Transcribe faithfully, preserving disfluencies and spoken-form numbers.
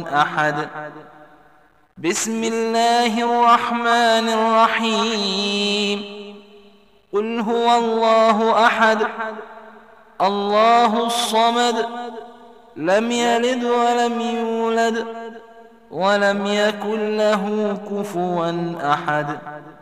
أحد. بسم الله الرحمن الرحيم. قل هو الله أحد الله الصمد لم يلد ولم يولد ولم يكن له كفوا أحد.